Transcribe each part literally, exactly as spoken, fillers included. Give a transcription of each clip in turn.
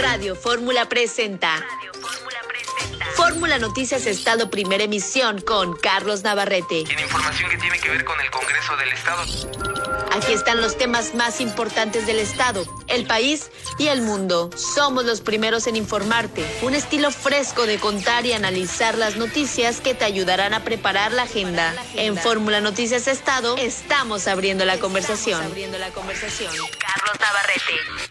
Radio Fórmula presenta. Radio Fórmula presenta. Fórmula Noticias Estado, primera emisión con Carlos Navarrete. Tiene información que tiene que ver con el Congreso del Estado. Aquí están los temas más importantes del Estado, el país y el mundo. Somos los primeros en informarte. Un estilo fresco de contar y analizar las noticias que te ayudarán a preparar la agenda. En Fórmula Noticias Estado, estamos abriendo la conversación. Estamos abriendo la conversación. Carlos Navarrete.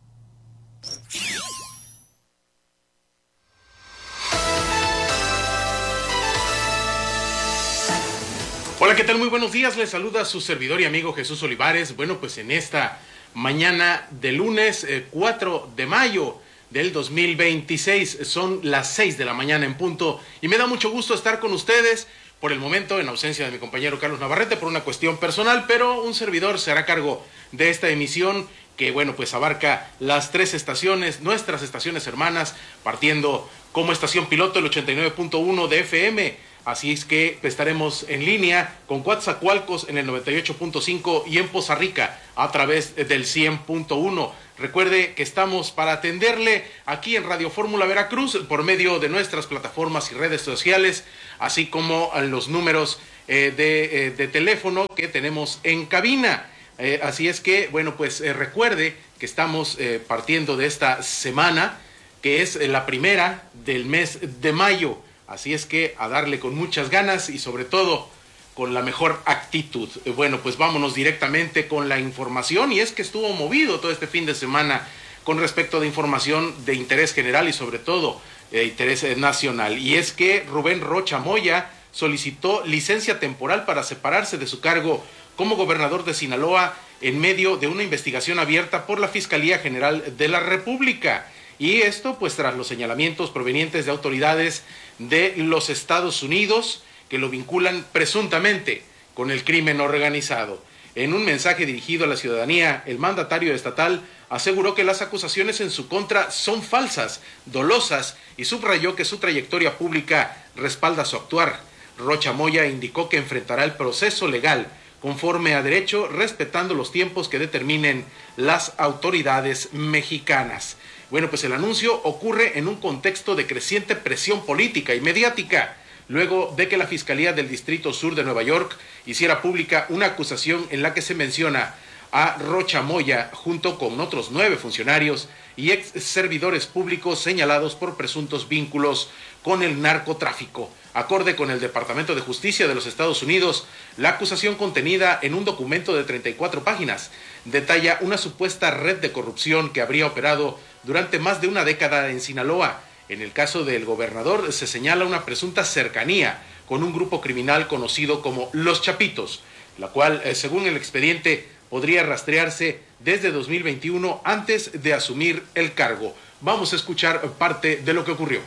Hola, ¿qué tal? Muy buenos días. Les saluda su servidor y amigo Jesús Olivares. Bueno, pues en esta mañana de lunes eh, cuatro de mayo del dos mil veintiséis, son las seis de la mañana en punto y me da mucho gusto estar con ustedes. Por el momento, en ausencia de mi compañero Carlos Navarrete por una cuestión personal, pero un servidor se hará cargo de esta emisión que, bueno, pues abarca las tres estaciones, nuestras estaciones hermanas, partiendo como estación piloto el ochenta y nueve punto uno de F M. Así es que estaremos en línea con Coatzacoalcos en el noventa y ocho punto cinco y en Poza Rica a través del cien punto uno. Recuerde que estamos para atenderle aquí en Radio Fórmula Veracruz por medio de nuestras plataformas y redes sociales, así como los números eh, de, eh, de teléfono que tenemos en cabina. Eh, así es que, bueno, pues eh, recuerde que estamos eh, partiendo de esta semana, que es eh, la primera del mes de mayo. Así es que a darle con muchas ganas y sobre todo con la mejor actitud. Bueno, pues vámonos directamente con la información, y es que estuvo movido todo este fin de semana con respecto de información de interés general y sobre todo de interés nacional. Y es que Rubén Rocha Moya solicitó licencia temporal para separarse de su cargo como gobernador de Sinaloa en medio de una investigación abierta por la Fiscalía General de la República. Y esto pues tras los señalamientos provenientes de autoridades de los Estados Unidos que lo vinculan presuntamente con el crimen organizado. En un mensaje dirigido a la ciudadanía, el mandatario estatal aseguró que las acusaciones en su contra son falsas, dolosas, y subrayó que su trayectoria pública respalda su actuar. Rocha Moya indicó que enfrentará el proceso legal conforme a derecho, respetando los tiempos que determinen las autoridades mexicanas. Bueno, pues el anuncio ocurre en un contexto de creciente presión política y mediática, luego de que la Fiscalía del Distrito Sur de Nueva York hiciera pública una acusación en la que se menciona a Rocha Moya junto con otros nueve funcionarios y ex servidores públicos señalados por presuntos vínculos con el narcotráfico. Acorde con el Departamento de Justicia de los Estados Unidos, la acusación contenida en un documento de treinta y cuatro páginas detalla una supuesta red de corrupción que habría operado durante más de una década en Sinaloa. En el caso del gobernador se señala una presunta cercanía con un grupo criminal conocido como Los Chapitos, la cual, eh, según el expediente, podría rastrearse desde dos mil veintiuno antes de asumir el cargo. Vamos a escuchar parte de lo que ocurrió.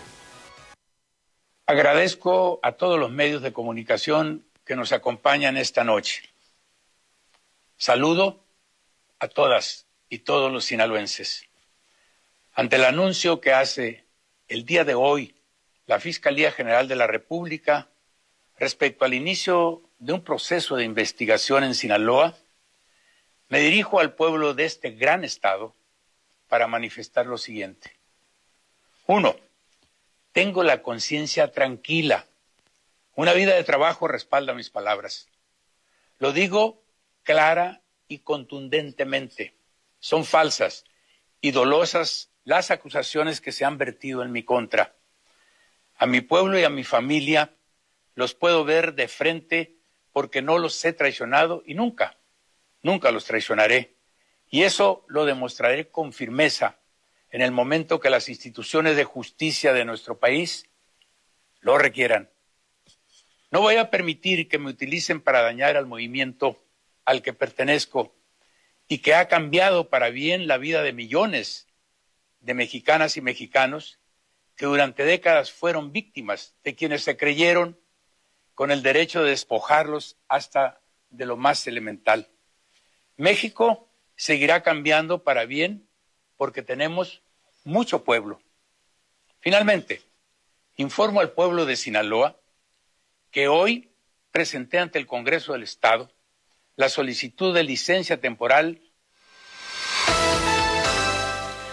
Agradezco a todos los medios de comunicación que nos acompañan esta noche. Saludo a todas y todos los sinaloenses. Ante el anuncio que hace el día de hoy la Fiscalía General de la República respecto al inicio de un proceso de investigación en Sinaloa, me dirijo al pueblo de este gran estado para manifestar lo siguiente. Uno, tengo la conciencia tranquila. Una vida de trabajo respalda mis palabras. Lo digo clara y contundentemente. Son falsas y dolosas las acusaciones que se han vertido en mi contra. A mi pueblo y a mi familia los puedo ver de frente porque no los he traicionado y nunca, nunca los traicionaré. Y eso lo demostraré con firmeza en el momento que las instituciones de justicia de nuestro país lo requieran. No voy a permitir que me utilicen para dañar al movimiento al que pertenezco y que ha cambiado para bien la vida de millones de mexicanas y mexicanos que durante décadas fueron víctimas de quienes se creyeron con el derecho de despojarlos hasta de lo más elemental. México seguirá cambiando para bien porque tenemos mucho pueblo. Finalmente, informo al pueblo de Sinaloa que hoy presenté ante el Congreso del Estado la solicitud de licencia temporal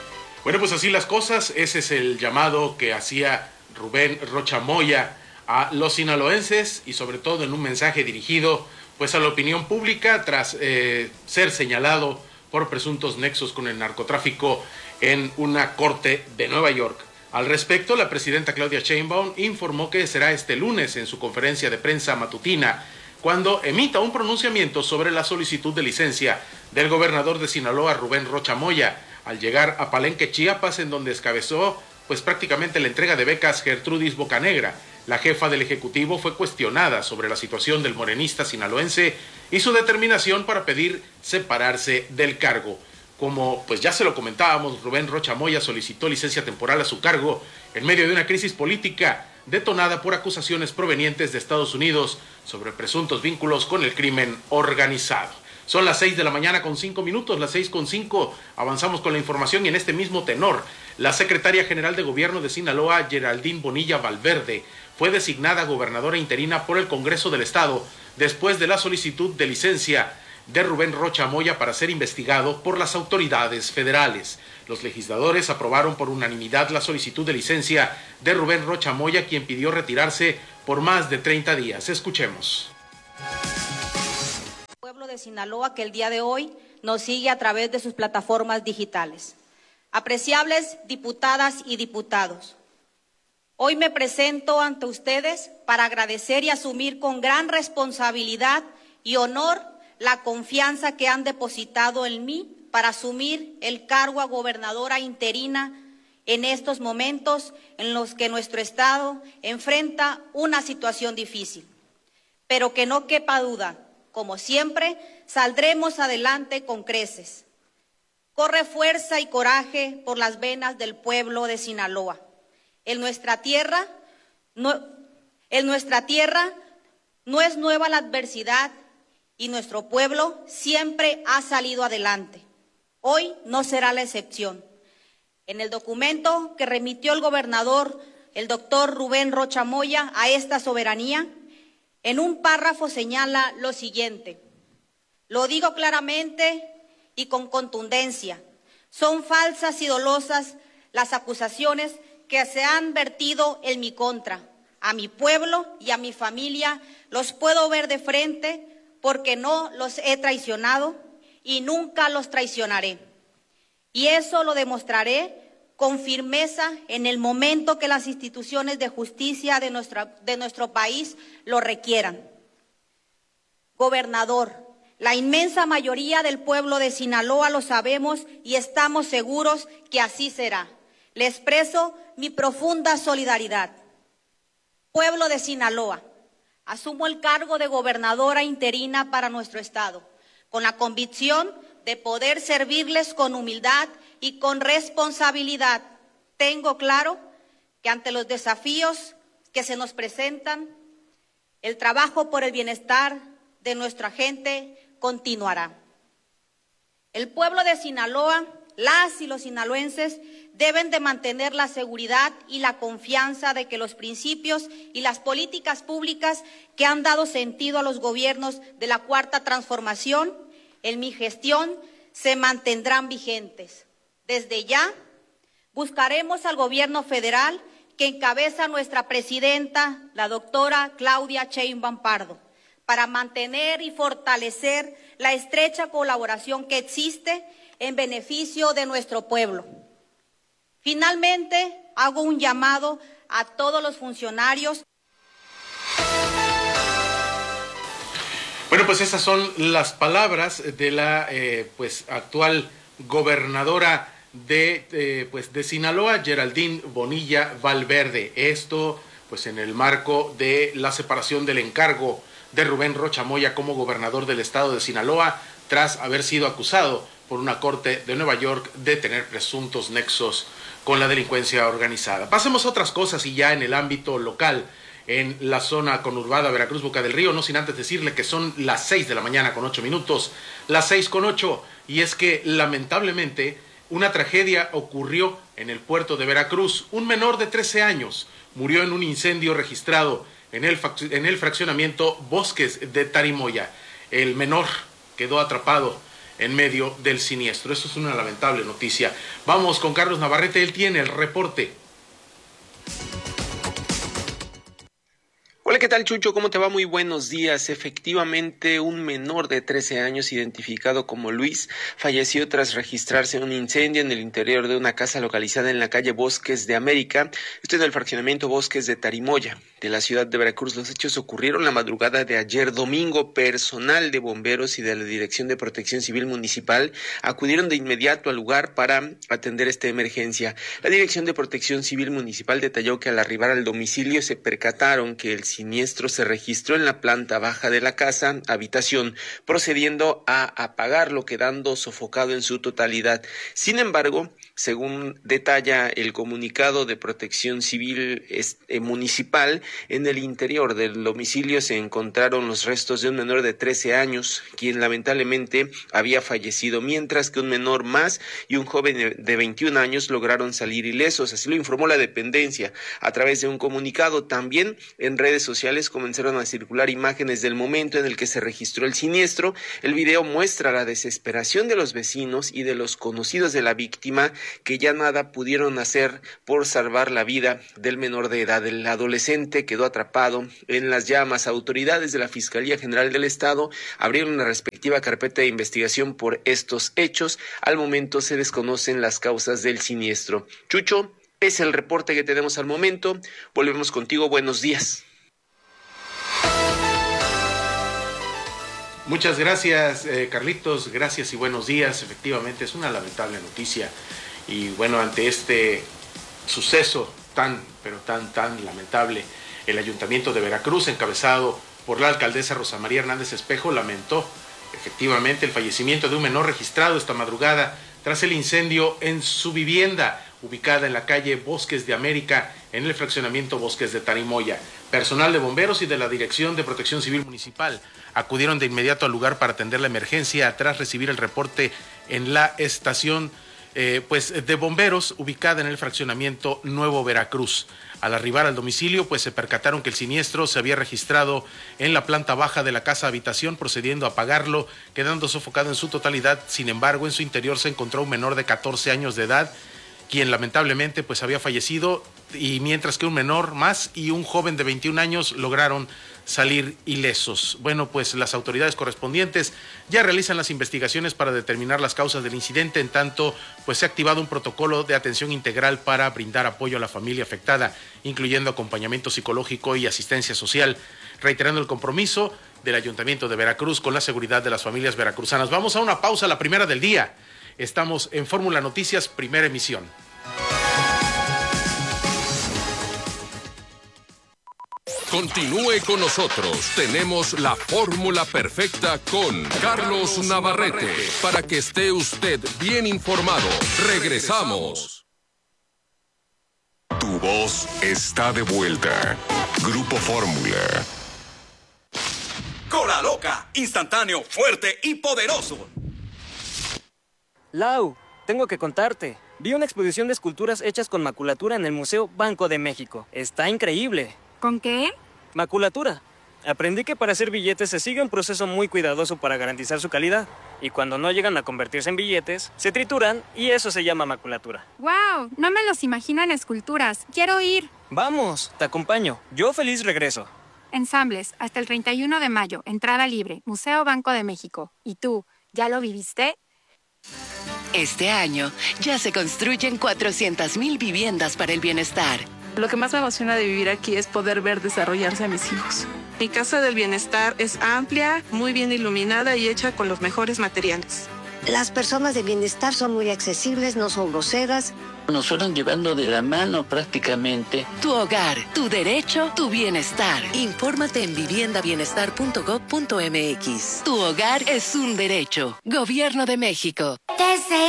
Bueno, pues así las cosas, ese es el llamado que hacía Rubén Rocha Moya a los sinaloenses y sobre todo en un mensaje dirigido pues a la opinión pública tras eh, ser señalado por presuntos nexos con el narcotráfico en una corte de Nueva York. Al respecto, la presidenta Claudia Sheinbaum informó que será este lunes en su conferencia de prensa matutina cuando emita un pronunciamiento sobre la solicitud de licencia del gobernador de Sinaloa, Rubén Rocha Moya, al llegar a Palenque, Chiapas, en donde encabezó pues prácticamente la entrega de becas Gertrudis Bocanegra. La jefa del Ejecutivo fue cuestionada sobre la situación del morenista sinaloense y su determinación para pedir separarse del cargo. Como pues ya se lo comentábamos, Rubén Rocha Moya solicitó licencia temporal a su cargo en medio de una crisis política detonada por acusaciones provenientes de Estados Unidos sobre presuntos vínculos con el crimen organizado. Son las seis de la mañana con cinco minutos, las seis con cinco. Avanzamos con la información y en este mismo tenor, la secretaria general de Gobierno de Sinaloa, Geraldine Bonilla Valverde, fue designada gobernadora interina por el Congreso del Estado después de la solicitud de licencia de Rubén Rocha Moya para ser investigado por las autoridades federales. Los legisladores aprobaron por unanimidad la solicitud de licencia de Rubén Rocha Moya, quien pidió retirarse por más de treinta días. Escuchemos. Pueblo de Sinaloa que el día de hoy nos sigue a través de sus plataformas digitales. Apreciables diputadas y diputados, hoy me presento ante ustedes para agradecer y asumir con gran responsabilidad y honor la confianza que han depositado en mí para asumir el cargo a gobernadora interina en estos momentos en los que nuestro Estado enfrenta una situación difícil. Pero que no quepa duda, como siempre, saldremos adelante con creces. Corre fuerza y coraje por las venas del pueblo de Sinaloa. En nuestra tierra, no, en nuestra tierra no es nueva la adversidad y nuestro pueblo siempre ha salido adelante. Hoy no será la excepción. En el documento que remitió el gobernador, el doctor Rubén Rocha Moya, a esta soberanía, en un párrafo señala lo siguiente: lo digo claramente y con contundencia, son falsas y dolosas las acusaciones que se han vertido en mi contra. A mi pueblo y a mi familia los puedo ver de frente porque no los he traicionado y nunca los traicionaré. Y eso lo demostraré con firmeza en el momento que las instituciones de justicia de, nuestra, de nuestro país lo requieran. Gobernador, la inmensa mayoría del pueblo de Sinaloa lo sabemos y estamos seguros que así será. Le expreso mi profunda solidaridad. Pueblo de Sinaloa, asumo el cargo de gobernadora interina para nuestro estado, con la convicción de poder servirles con humildad y con responsabilidad. Tengo claro que ante los desafíos que se nos presentan, el trabajo por el bienestar de nuestra gente continuará. El pueblo de Sinaloa, las y los sinaloenses deben de mantener la seguridad y la confianza de que los principios y las políticas públicas que han dado sentido a los gobiernos de la Cuarta Transformación en mi gestión se mantendrán vigentes. Desde ya buscaremos al gobierno federal que encabeza nuestra presidenta, la doctora Claudia Sheinbaum Pardo, para mantener y fortalecer la estrecha colaboración que existe en beneficio de nuestro pueblo. Finalmente, hago un llamado a todos los funcionarios. Bueno, pues esas son las palabras de la eh, pues actual gobernadora de eh, pues de Sinaloa, Geraldine Bonilla Valverde. Esto pues en el marco de la separación del encargo de Rubén Rocha Moya como gobernador del estado de Sinaloa, tras haber sido acusado por una corte de Nueva York de tener presuntos nexos con la delincuencia organizada. Pasemos a otras cosas y ya en el ámbito local, en la zona conurbada Veracruz, Boca del Río, no sin antes decirle que son las seis de la mañana con ocho minutos, las seis con ocho, y es que lamentablemente una tragedia ocurrió en el puerto de Veracruz. Un menor de trece años murió en un incendio registrado en el, en el fraccionamiento Bosques de Tarimoya. El menor quedó atrapado en medio del siniestro. Eso es una lamentable noticia. Vamos con Carlos Navarrete, él tiene el reporte. Hola, ¿qué tal, Chucho? ¿Cómo te va? Muy buenos días. Efectivamente, un menor de trece años identificado como Luis falleció tras registrarse un incendio en el interior de una casa localizada en la calle Bosques de América, esto en el fraccionamiento Bosques de Tarimoya, de la ciudad de Veracruz. Los hechos ocurrieron la madrugada de ayer domingo. Personal de bomberos y de la Dirección de Protección Civil Municipal acudieron de inmediato al lugar para atender esta emergencia. La Dirección de Protección Civil Municipal detalló que al arribar al domicilio se percataron que el siniestro se registró en la planta baja de la casa, habitación, procediendo a apagarlo, quedando sofocado en su totalidad. Sin embargo, según detalla el comunicado de Protección Civil eh, Municipal, en el interior del domicilio se encontraron los restos de un menor de trece años, quien lamentablemente había fallecido, mientras que un menor más y un joven de veintiún años lograron salir ilesos. Así lo informó la dependencia a través de un comunicado. También en redes sociales comenzaron a circular imágenes del momento en el que se registró el siniestro. El video muestra la desesperación de los vecinos y de los conocidos de la víctima, que ya nada pudieron hacer por salvar la vida del menor de edad. El adolescente quedó atrapado en las llamas. Autoridades de la Fiscalía General del Estado abrieron una respectiva carpeta de investigación por estos hechos. Al momento se desconocen las causas del siniestro. Chucho, es el reporte que tenemos al momento. Volvemos contigo. Buenos días. Muchas gracias, eh, Carlitos, gracias y buenos días. Efectivamente, es una lamentable noticia. Y bueno, ante este suceso tan, pero tan, tan lamentable, el Ayuntamiento de Veracruz, encabezado por la alcaldesa Rosa María Hernández Espejo, lamentó efectivamente el fallecimiento de un menor registrado esta madrugada tras el incendio en su vivienda, ubicada en la calle Bosques de América, en el fraccionamiento Bosques de Tarimoya. Personal de bomberos y de la Dirección de Protección Civil Municipal acudieron de inmediato al lugar para atender la emergencia tras recibir el reporte en la estación eh, pues, de bomberos ubicada en el fraccionamiento Nuevo Veracruz. Al arribar al domicilio, pues se percataron que el siniestro se había registrado en la planta baja de la casa habitación, procediendo a apagarlo, quedando sofocado en su totalidad. Sin embargo, en su interior se encontró un menor de catorce años de edad, quien lamentablemente pues había fallecido, y mientras que un menor más y un joven de veintiún años lograron salir ilesos. Bueno, pues las autoridades correspondientes ya realizan las investigaciones para determinar las causas del incidente. En tanto, pues se ha activado un protocolo de atención integral para brindar apoyo a la familia afectada, incluyendo acompañamiento psicológico y asistencia social, reiterando el compromiso del Ayuntamiento de Veracruz con la seguridad de las familias veracruzanas. Vamos a una pausa, la primera del día. Estamos en Fórmula Noticias, primera emisión. Continúe con nosotros. Tenemos la fórmula perfecta con Carlos Navarrete para que esté usted bien informado. Regresamos. Tu voz está de vuelta. Grupo Fórmula. Cola Loca, instantáneo, fuerte y poderoso. Lau, tengo que contarte. Vi una exposición de esculturas hechas con maculatura en el Museo Banco de México. Está increíble. ¿Con qué? Maculatura. Aprendí que para hacer billetes se sigue un proceso muy cuidadoso para garantizar su calidad. Y cuando no llegan a convertirse en billetes, se trituran y eso se llama maculatura. ¡Wow! No me los imagino en esculturas. ¡Quiero ir! Vamos, te acompaño. Yo feliz regreso. Ensambles, hasta el treinta y uno de mayo. Entrada libre. Museo Banco de México. ¿Y tú, ya lo viviste? Este año ya se construyen cuatrocientas mil viviendas para el bienestar. Lo que más me emociona de vivir aquí es poder ver desarrollarse a mis hijos. Mi casa del bienestar es amplia, muy bien iluminada y hecha con los mejores materiales. Las personas de bienestar son muy accesibles, no son groseras. Nos fueron llevando de la mano prácticamente. Tu hogar, tu derecho, tu bienestar. Infórmate en vivienda bienestar punto gob punto eme equis. Tu hogar es un derecho. Gobierno de México.